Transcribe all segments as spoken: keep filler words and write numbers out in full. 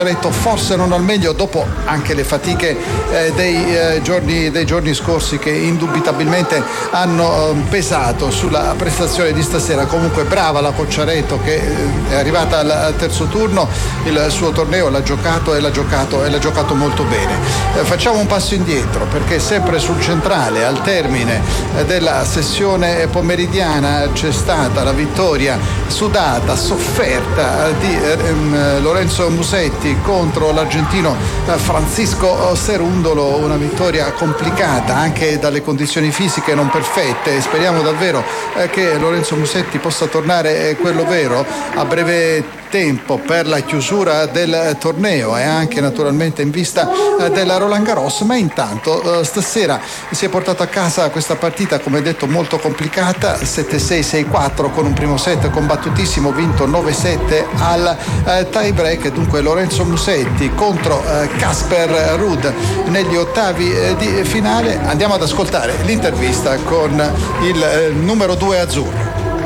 forse non al meglio dopo anche le fatiche eh, dei, eh, giorni, dei giorni scorsi che indubitabilmente hanno eh, pesato sulla prestazione di stasera. Comunque brava la Cocciaretto che eh, è arrivata al, al terzo turno, il suo torneo l'ha giocato e l'ha giocato e l'ha giocato molto bene. Eh, facciamo un passo indietro perché sempre sul centrale al termine eh, della sessione pomeridiana c'è stata la vittoria sudata, sofferta eh, di eh, Lorenzo Musetti contro l'argentino Francisco Cerundolo, una vittoria complicata anche dalle condizioni fisiche non perfette. Speriamo davvero che Lorenzo Musetti possa tornare quello vero a breve tempo per la chiusura del torneo e anche naturalmente in vista della Roland Garros, ma intanto stasera si è portato a casa questa partita, come detto, molto complicata, sette sei sei quattro con un primo set combattutissimo vinto nove sette al tie break. Dunque Lorenzo Musetti contro Casper Ruud negli ottavi di finale. Andiamo ad ascoltare l'intervista con il numero due azzurro.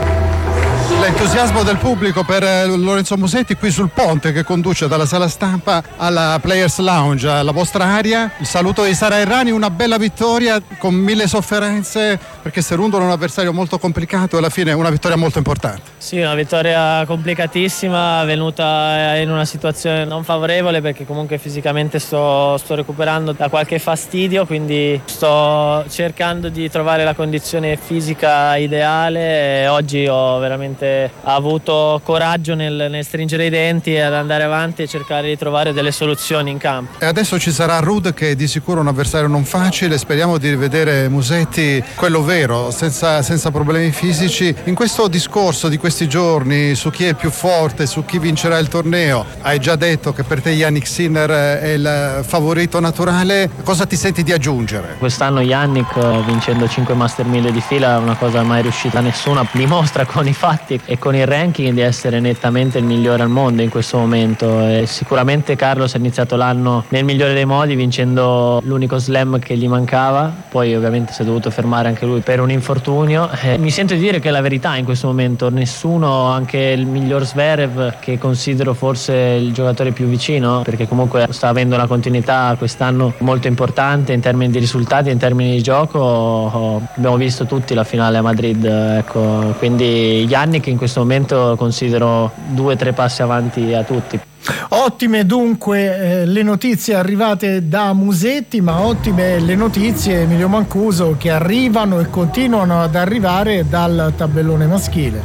L'entusiasmo del pubblico per Lorenzo Musetti qui sul ponte che conduce dalla sala stampa alla Players Lounge, alla vostra area. Il saluto di Sara Errani, una bella vittoria con mille sofferenze perché Cerundolo è un avversario molto complicato e alla fine una vittoria molto importante. Sì, una vittoria complicatissima, venuta in una situazione non favorevole perché comunque fisicamente sto, sto recuperando da qualche fastidio, quindi sto cercando di trovare la condizione fisica ideale e oggi ho veramente avuto coraggio nel, nel stringere i denti e ad andare avanti e cercare di trovare delle soluzioni in campo. E adesso ci sarà Ruud che è di sicuro un avversario non facile, speriamo di rivedere Musetti quello vero, senza, senza problemi fisici. In questo discorso di questi giorni su chi è più forte, su chi vincerà il torneo, hai già detto che per te Jannik Sinner è il favorito naturale, cosa ti senti di aggiungere? Quest'anno Jannik, vincendo cinque Master mille di fila, è una cosa mai riuscita a nessuna, dimostra con i fatti e con il ranking di essere nettamente il migliore al mondo in questo momento. E sicuramente Carlos ha iniziato l'anno nel migliore dei modi, vincendo l'unico slam che gli mancava, poi ovviamente si è dovuto fermare anche lui per un infortunio. E mi sento di dire che è la verità in questo momento, nessuno, anche il miglior Zverev che considero forse il giocatore più vicino, perché comunque sta avendo una continuità quest'anno molto importante in termini di risultati, in termini di gioco. Abbiamo visto tutti la finale a Madrid, ecco, quindi Jannik che in questo momento considero due o tre passi avanti a tutti. Ottime dunque eh, le notizie arrivate da Musetti, ma ottime le notizie, Emilio Mancuso, che arrivano e continuano ad arrivare dal tabellone maschile.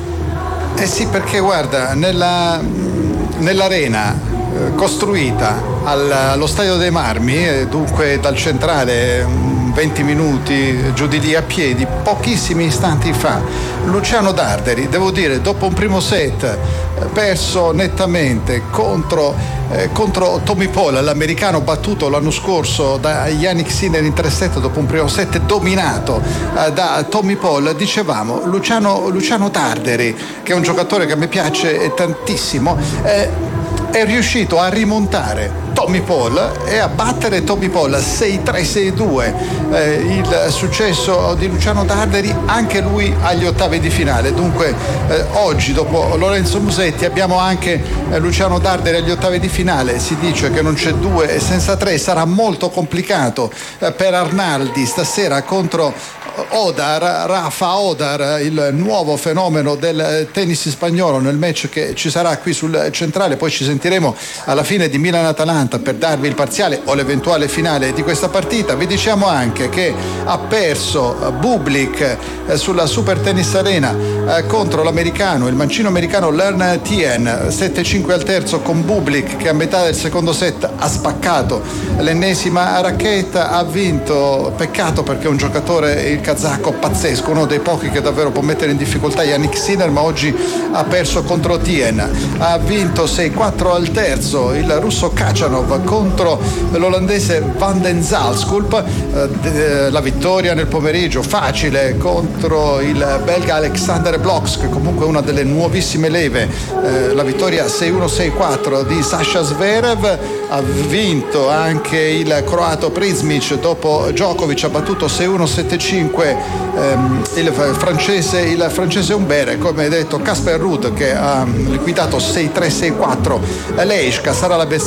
Eh sì, perché guarda, nella, nell'arena eh, costruita al, allo Stadio dei Marmi, eh, dunque dal centrale venti minuti giù di lì a piedi, pochissimi istanti fa, Luciano Darderi, devo dire, dopo un primo set perso nettamente contro, eh, contro Tommy Paul, l'americano battuto l'anno scorso da Jannik Sinner in tre set dopo un primo set dominato eh, da Tommy Paul, dicevamo Luciano, Luciano Darderi, che è un giocatore che a me piace tantissimo, eh, è riuscito a rimontare Tommy Paul e a battere Tommy Paul sei tre sei due, eh, il successo di Luciano Darderi, anche lui agli ottavi di finale. Dunque eh, oggi dopo Lorenzo Musetti abbiamo anche eh, Luciano Darderi agli ottavi di finale. Si dice che non c'è due e senza tre, sarà molto complicato eh, per Arnaldi stasera contro Odar, Rafa Odar, il nuovo fenomeno del tennis spagnolo, nel match che ci sarà qui sul centrale. Poi ci sentiremo alla fine di Milan-Atalanta per darvi il parziale o l'eventuale finale di questa partita. Vi diciamo anche che ha perso Bublik sulla Super Tennis Arena contro l'americano, il mancino americano Lern Tien, sette cinque al terzo, con Bublik che a metà del secondo set ha spaccato l'ennesima racchetta, ha vinto. Peccato perché è un giocatore, il kazako, pazzesco, uno dei pochi che davvero può mettere in difficoltà Jannik Sinner, ma oggi ha perso contro Tien. Ha vinto sei quattro al terzo il russo Kachanov contro l'olandese Van den Zalskulp. La vittoria nel pomeriggio facile contro il belga Alexander Bloks, che comunque è una delle nuovissime leve. La vittoria sei uno sei quattro di Sasha Zverev. Ha vinto anche il croato Prizmic dopo Djokovic, ha battuto sei uno sette cinque dunque ehm, il francese il francese Humbert, come detto Casper Ruud che ha liquidato sei tre sei quattro Leiska, sarà la